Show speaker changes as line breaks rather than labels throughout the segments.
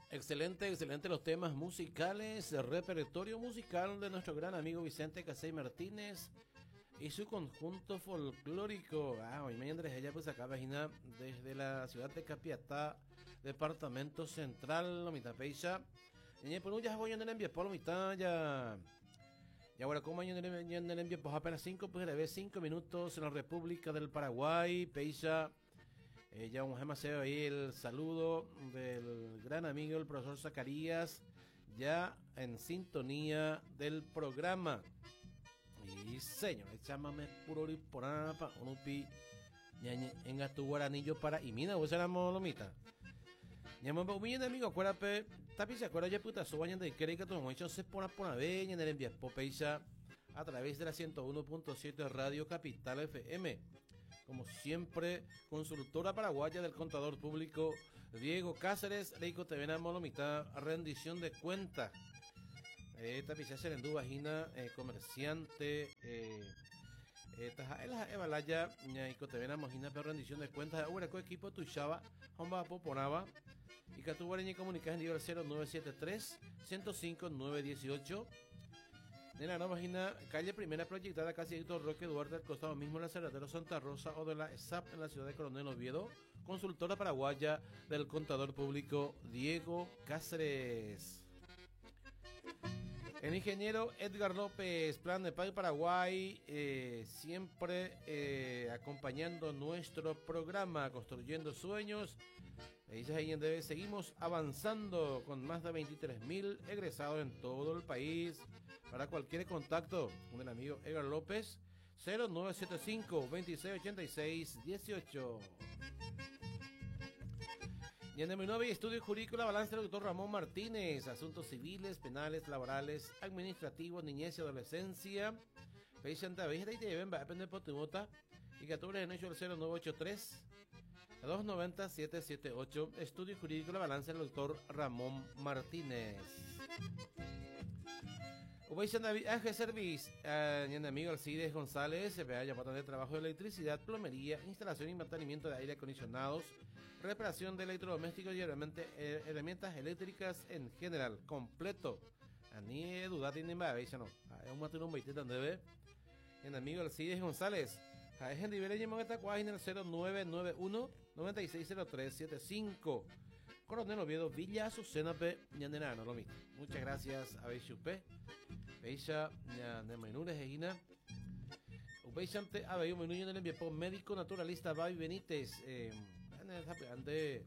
Excelente, excelente los temas musicales, el repertorio musical de nuestro gran amigo Vicente Casey Martínez y su conjunto folclórico. Hoy me Andrés, ella pues acá vagina desde la ciudad de Capiatá, departamento central, Lomita Peixa. Y por ya voy a andar en Viapol, Lomita, ya. Y ahora, como yo en el envío, pues apenas 5 minutos en la República del Paraguay, Peixa. Ya vamos a hacer ahí el saludo del gran amigo el profesor Zacarías, ya en sintonía del programa. Y señor, chámame puro por apa, unupi, en tu guaranillo para y mina, vos éramos lomita. Llamamos a un amigo, acuérdate, tapi se acuerda ya puta, su baño de que tu hecho se pone por una vez en el envío Popeixa a través de la 101.7 Radio Capital FM. Como siempre, consultora paraguaya del contador público Diego Cáceres, Leico Tevena Molomita, rendición de cuentas. Esta pieza se le vagina, comerciante, esta evalaya, Leico Tevena Mojina, pero rendición de cuentas. Ahora, con equipo Tuchaba, Homba Poponaba, y Catubareña comunicas en nivel 0973 105 918. En la nueva página, calle primera proyectada casi Héctor Roque Duarte, al costado mismo de la Cerradero Santa Rosa o de la ESAP en la ciudad de Coronel Oviedo, consultora paraguaya del contador público Diego Cáceres. El ingeniero Edgar López, Plan de Paz Paraguay, siempre acompañando nuestro programa, construyendo sueños. Seguimos avanzando con más de 23.000 egresados en todo el país. Para cualquier contacto con el amigo Edgar López, 0975 2686 18. Y en el 9 estudio jurídico la balanza del doctor Ramón Martínez, asuntos civiles, penales, laborales, administrativos, niñez y adolescencia. Peisanta Vejera y te lleven va a depender por tu nota. Y que tú en hecho el 0983 290 778. Estudio jurídico la balanza del doctor Ramón Martínez. Ángel Service, mi amigo Alcides González, se vea llamado de trabajo de electricidad, plomería, instalación y mantenimiento de aire acondicionados, reparación de electrodomésticos y herramientas eléctricas en general, completo. Ni duda tiene más, ¿veis? No, es un matino un 20 tan debe. Mi amigo Alcides González, es en nivel de llamada esta cual en el 0991 960375. Coronel Oviedo, Villa Azucena P. Ñandena, no lo mismo. Muchas gracias a Beishupe. Beisha, de Menures, Egina. Ubeishante, a Beyu Menuño en el envío médico naturalista Babi Benítez. Ande.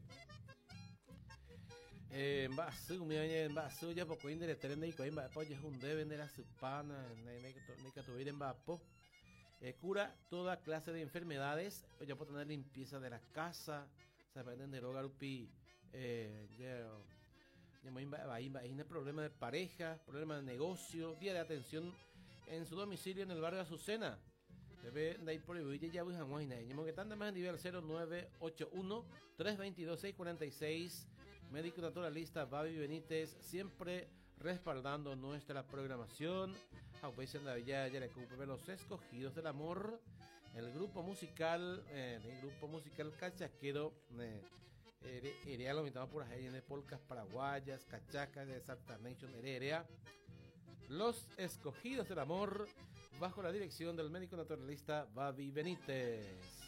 Basu, basu, ya poco indere, terende y coimba, apoya un deben de la supana, nica tuvir en vapo. Cura toda clase de enfermedades. Ya puedo tener limpieza de la casa. Se aprenden de rogar upi. Hay problema de pareja, problema de negocio, día de atención en su domicilio en el barrio Azucena. Debe de ir por el ya voy a Juan y que tanda más en nivel 0981 322 646. Médico naturalista Babi Benítez, siempre respaldando nuestra programación. Ya le ocupa los escogidos del amor. El grupo musical Cachaquero. Herea lo mitad por ahí en polcas paraguayas, cachacas de Santa Nation Herea. Los escogidos del amor, bajo la dirección del médico naturalista Babi Benítez.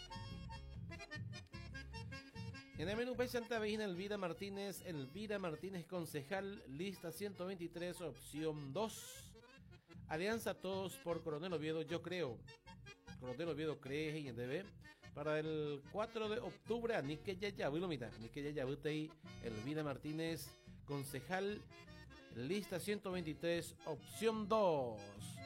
En el menú Santa Vejina Elvira Martínez, concejal, lista 123, opción 2. Alianza Todos por Coronel Oviedo, yo creo. Coronel Oviedo cree y en debe. Para el 4 de octubre, Nike Yayabulomita, Elvira Martínez, concejal, lista 123, opción 2.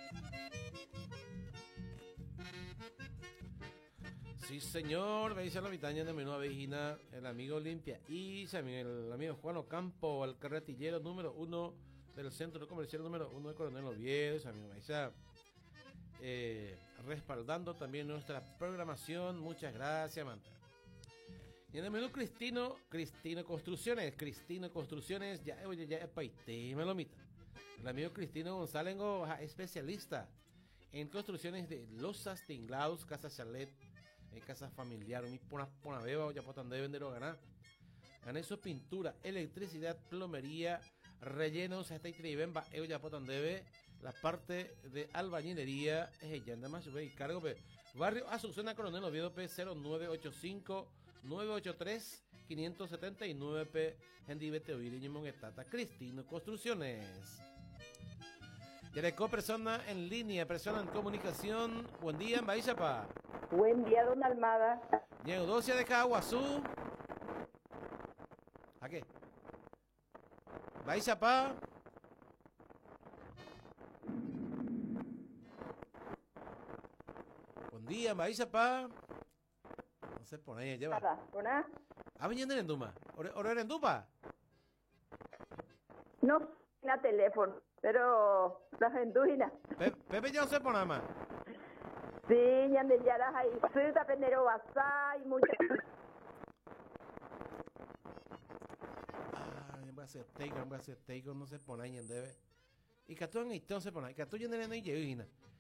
Sí, señor, veis a la mitad de menú Avejina, el amigo Limpia y el amigo Juan Ocampo, el carretillero número 1 del centro comercial número 1 de Coronel Oviedo, amigo Maisa. Respaldando también nuestra programación. Muchas gracias, Manta. Y en el menú Cristino Construcciones, ya paité, me lo mita. El amigo Cristino González, especialista en construcciones de losas, tinglados, casas chalet, casas familiar, mi pona beba, ya potan de vender o ganar. Aneso pintura, electricidad, plomería, rellenos, hasta Tribemba, ya debe la parte de albañilería, ya nada más y cargo, barrio Azucena Coronel Oviedo P 0985 983 579 P Hendibete Oiriño Mongetata Cristino Construcciones. Yereco, persona en línea, persona en comunicación. Buen día, Baixapa.
Buen día, don Almada.
Neudocia de Caguazú. ¿A qué? Baixapa. Buen día, Baixapa. No sé, por ahí lleva.
¿Hola?
¿Ah, viniendo en Enduma? ¿Oro en Enduma?
No, la teléfono, pero la gentuina.
Pepe ya no sé por nada más.
Sí, ya de yaras ahí. Soy tapendero basá y muchas.
Voy a hacer teigo, no se pone ahí en debe. Y que tú en esto se pone, que tú ya no hay llevina.